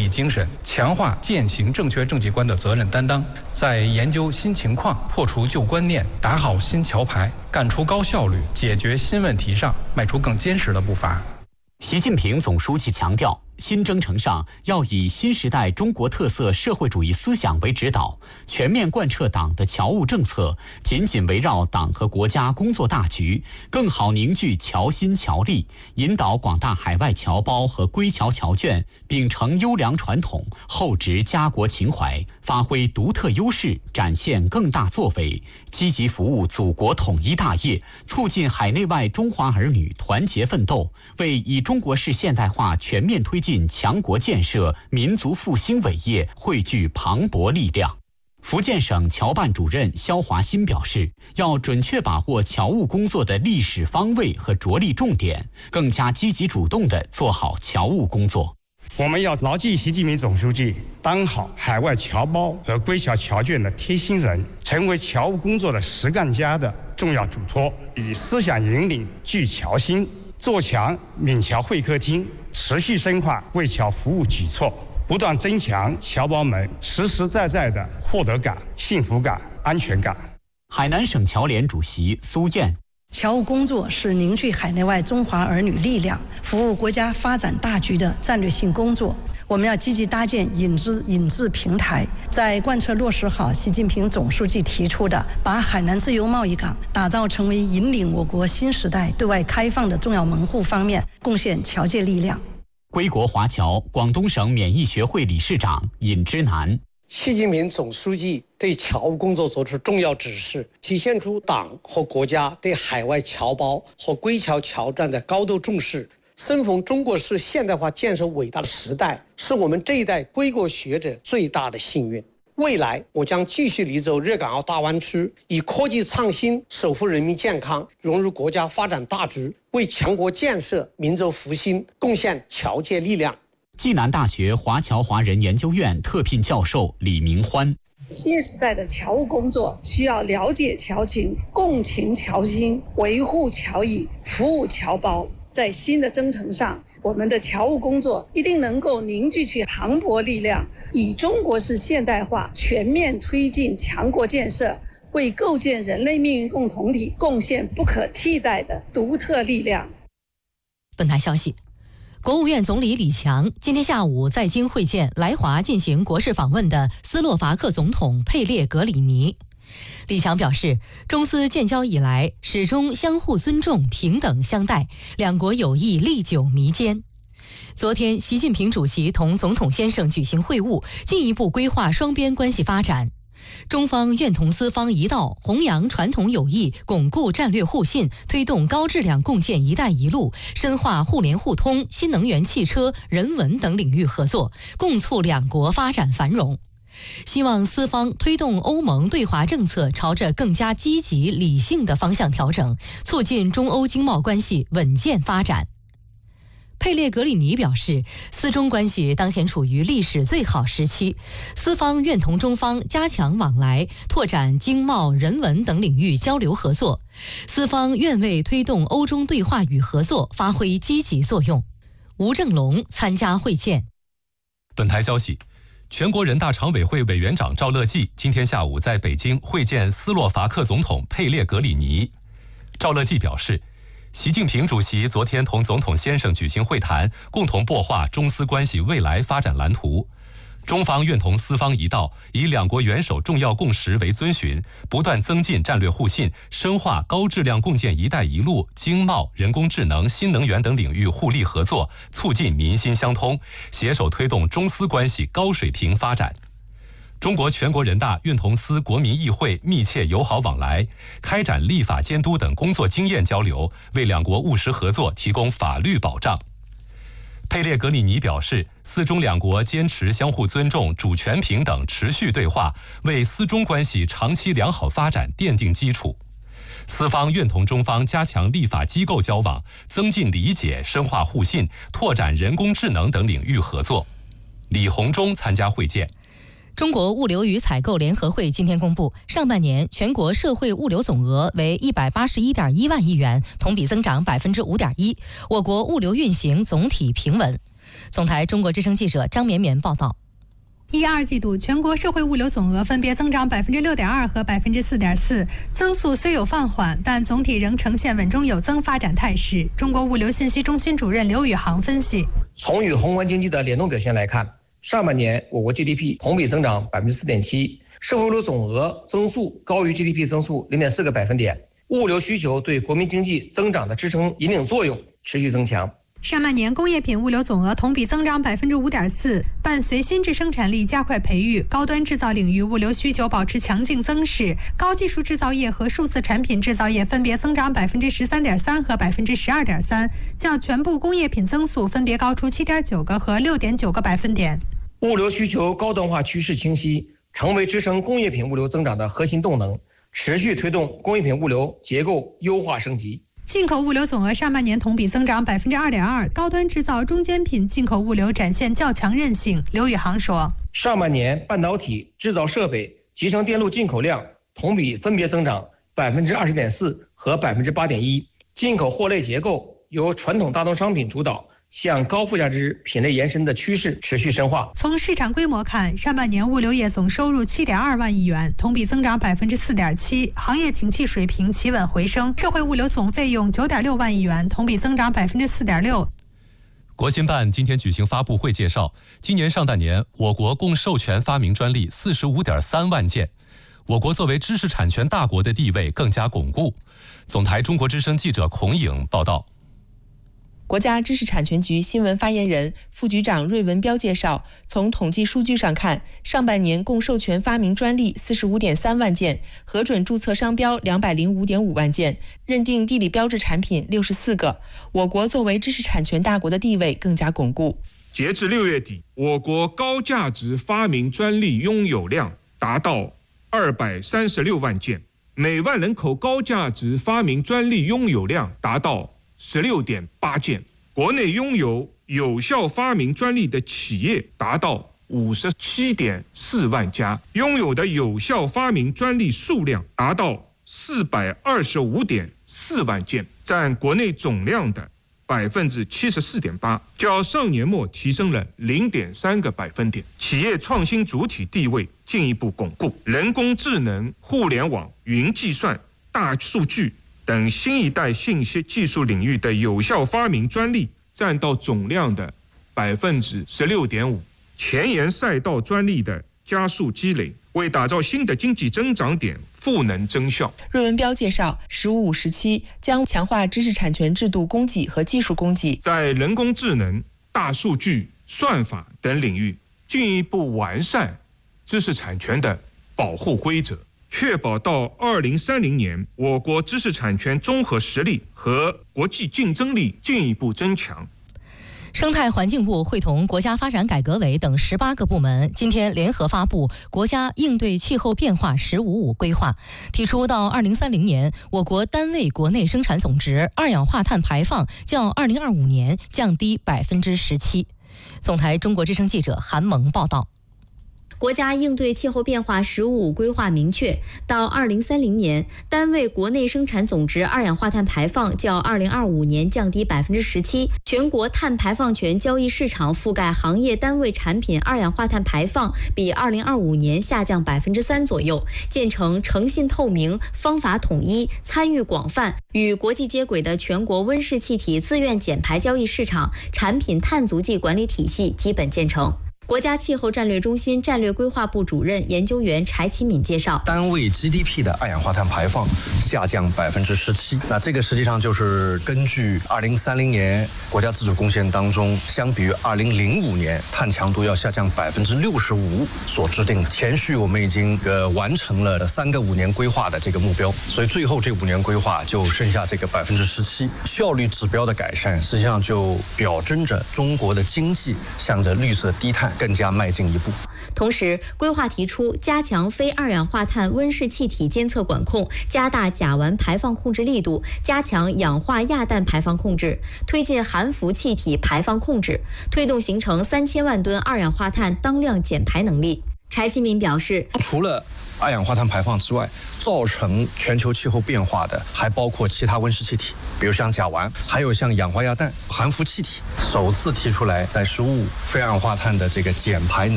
理精神，强化践行正确政绩观的责任担当，在研究新情况、破除旧观念、打好新桥牌、干出高效率、解决新问题上迈出更坚实的步伐。 习近平总书记强调，新征程上要以新时代中国特色社会主义思想为指导，全面贯彻党的侨务政策，紧紧围绕党和国家工作大局，更好凝聚侨心侨力，引导广大海外侨胞和归侨侨眷秉承优良传统，厚植家国情怀，发挥独特优势，展现更大作为，积极服务祖国统一大业，促进海内外中华儿女团结奋斗，为以中国式现代化全面推进强国建设、民族复兴伟业汇聚磅礴力量。福建省侨办主任肖华新表示，要准确把握侨务工作的历史方位和着力重点，更加积极主动地做好侨务工作。 我们要牢记习近平总书记当好海外侨胞和归侨侨眷的贴心人，成为侨务工作的实干家的重要嘱托，以思想引领聚侨心，做强闽侨会客厅，持续深化为侨服务举措，不断增强侨胞们实实在在的获得感、幸福感、安全感。 海南省侨联主席苏燕， 侨务工作是凝聚海内外中华儿女力量、服务国家发展大局的战略性工作。我们要积极搭建引资平台，在贯彻落实好习近平总书记提出的把海南自由贸易港打造成为引领我国新时代对外开放的重要门户方面贡献侨界力量。 归国华侨广东省免疫学会理事长尹之南， 习近平总书记对侨务工作作出重要指示，体现出党和国家对海外侨胞和归侨侨眷的高度重视。生逢中国式现代化建设伟大的时代，是我们这一代归国学者最大的幸运。未来，我将继续力走粤港澳大湾区，以科技创新守护人民健康，融入国家发展大局，为强国建设、民族复兴贡献侨界力量。 暨南大学华侨华人研究院特聘教授李明欢， 新时代的侨务工作需要了解侨情、共情侨心、维护侨谊、服务侨胞。在新的征程上，我们的侨务工作一定能够凝聚起磅礴力量，以中国式现代化全面推进强国建设，为构建人类命运共同体贡献不可替代的独特力量。 本台消息，国务院总理李强今天下午在京会见来华进行国事访问的斯洛伐克总统佩列格里尼。李强表示，中斯建交以来始终相互尊重、平等相待，两国友谊历久弥坚。昨天，习近平主席同总统先生举行会晤，进一步规划双边关系发展。中方愿同斯方一道，弘扬传统友谊，巩固战略互信，推动高质量共建“一带一路”，深化互联互通、新能源汽车、人文等领域合作，共促两国发展繁荣。希望斯方推动欧盟对华政策朝着更加积极理性的方向调整，促进中欧经贸关系稳健发展。佩列格里尼表示，斯中关系当前处于历史最好时期，斯方愿同中方加强往来，拓展经贸、人文等领域交流合作。斯方愿为推动欧中对话与合作发挥积极作用。吴正龙参加会见。 本台消息，全国人大常委会委员长赵乐际今天下午在北京会见斯洛伐克总统佩列格里尼。赵乐际表示，习近平主席昨天同总统先生举行会谈，共同擘画中斯关系未来发展蓝图。中方愿同斯方一道，以两国元首重要共识为遵循，不断增进战略互信，深化高质量共建“一带一路”经贸、人工智能、新能源等领域互利合作，促进民心相通，携手推动中斯关系高水平发展。中国全国人大愿同斯国民议会密切友好往来，开展立法监督等工作经验交流，为两国务实合作提供法律保障。佩列格里尼表示，斯中两国坚持相互尊重、主权平等，持续对话，为斯中关系长期良好发展奠定基础。斯方愿同中方加强立法机构交往，增进理解，深化互信，拓展人工智能等领域合作。李鸿忠参加会见。 中国物流与采购联合会今天公布，上半年全国社会物流总额为181.1万亿元，同比增长5.1%。我国物流运行总体平稳。 总台中国之声记者张绵绵报道。 1、2季度全国社会物流总额分别增长6.2%和4.4%，增速虽有放缓，但总体仍呈现稳中有增发展态势。中国物流信息中心主任刘宇航分析， 从与宏观经济的联动表现来看，上半年我国 GDP 同比增长4.7%，社会物流总额增速高于 GDP 增速0.4个百分点，物流需求对国民经济增长的支撑引领作用持续增强。 上半年工业品物流总额同比增长5.4%，伴随新质生产力加快培育，高端制造领域物流需求保持强劲增势，高技术制造业和数字产品制造业分别增长13.3%和12.3%，较全部工业品增速分别高出7.9个和6.9个百分点。 物流需求高端化趋势清晰，成为支撑工业品物流增长的核心动能，持续推动工业品物流结构优化升级。 进口物流总额上半年同比增长2.2%，高端制造、中间品进口物流展现较强韧性。刘宇航说， 上半年半导体、制造设备、集成电路进口量同比分别增长20.4%和8.1%，进口货类结构由传统大宗商品主导，向高附加值品类延伸的趋势持续深化。 从市场规模看，上半年物流业总收入7.2万亿元，同比增长4.7%，行业景气水平企稳回升。社会物流总费用9.6万亿元，同比增长4.6%。 国新办今天举行发布会介绍，今年上半年我国共授权发明专利45.3万件，我国作为知识产权大国的地位更加巩固。总台中国之声记者孔颖报道。 国家知识产权局新闻发言人、副局长芮文彪介绍，从统计数据上看，上半年共授权发明专利45.3万件，核准注册商标205.5万件，认定地理标志产品64个。我国作为知识产权大国的地位更加巩固。 截至6月底，我国高价值发明专利拥有量达到236万件，每万人口高价值发明专利拥有量达到16.8件，国内拥有有效发明专利的企业达到57.4万家，拥有的有效发明专利数量达到425.4万件，占国内总量的74.8%，较上年末提升了0.3个百分点。企业创新主体地位进一步巩固，人工智能、互联网、云计算、大数据等新一代信息技术领域的有效发明专利占到总量的16.5%，前沿赛道专利的加速积累，为打造新的经济增长点赋能增效。 芮文彪介绍，15、17将强化知识产权制度供给和技术供给， 在人工智能、大数据、算法等领域进一步完善知识产权的保护规则，确保到2030年，我国知识产权综合实力和国际竞争力进一步增强。 生态环境部会同国家发展改革委等18个部门今天联合发布国家应对气候变化“15+5”规划，提出到2030年，我国单位国内生产总值二氧化碳排放较2025年降低17%。总台中国之声记者韩萌报道。 国家应对气候变化“15+5”规划明确，到2030年，单位国内生产总值二氧化碳排放较2025年降低17%，全国碳排放权交易市场覆盖行业单位产品二氧化碳排放比2025年下降3%左右，建成诚信透明、方法统一、参与广泛、与国际接轨的全国温室气体自愿减排交易市场产品碳足迹管理体系基本建成。国家气候战略中心战略规划部主任研究员柴启敏介绍， 单位 GDP 的二氧化碳排放下降17%，那这个实际上就是根据2030年国家自主贡献当中，相比于2005年碳强度要下降65%所制定。前续我们已经完成了3个5年规划的这个目标，所以最后这5年规划就剩下这个17%。效率指标的改善，实际上就表征着中国的经济向着绿色低碳更加迈进一步。 同时，规划提出加强非二氧化碳温室气体监测管控，加大甲烷排放控制力度，加强氧化亚氮排放控制，推进含氟气体排放控制，推动形成3000万吨二氧化碳当量减排能力。柴启敏表示， 除了二氧化碳排放之外，造成全球气候变化的还包括其他温室气体，比如像甲烷，还有像氧化亚氮、含氟气体。首次提出来在15非二氧化碳的这个减排